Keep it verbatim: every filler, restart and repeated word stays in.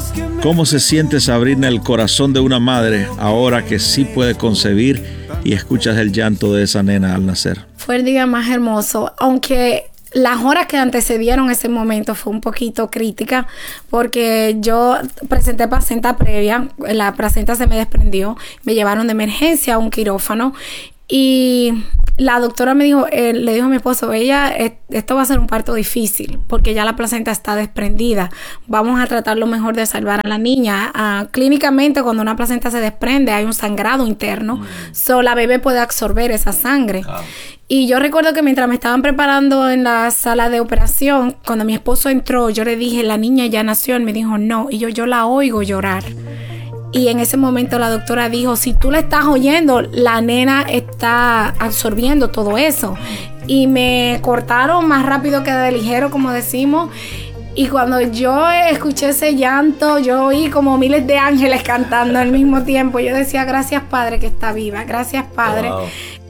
¿Cómo se siente, Sabrina, el corazón de una madre ahora que sí puede concebir y escuchas el llanto de esa nena al nacer? Fue el día más hermoso, aunque las horas que antecedieron ese momento fue un poquito crítica porque yo presenté placenta previa, la placenta se me desprendió, me llevaron de emergencia a un quirófano y la doctora me dijo, eh, le dijo a mi esposo, ella, eh, esto va a ser un parto difícil porque ya la placenta está desprendida. Vamos a tratar lo mejor de salvar a la niña. Uh, clínicamente, cuando una placenta se desprende, hay un sangrado interno. Mm. So, la bebé puede absorber esa sangre. Ah. Y yo recuerdo que mientras me estaban preparando en la sala de operación, cuando mi esposo entró, yo le dije, la niña ya nació. Él me dijo, no. Y yo, yo la oigo llorar. Y en ese momento la doctora dijo, si tú la estás oyendo, la nena está absorbiendo todo eso. Y me cortaron más rápido que de ligero, como decimos. Y cuando yo escuché ese llanto, yo oí como miles de ángeles cantando al mismo tiempo. Yo decía, gracias Padre que está viva, gracias Padre. Wow.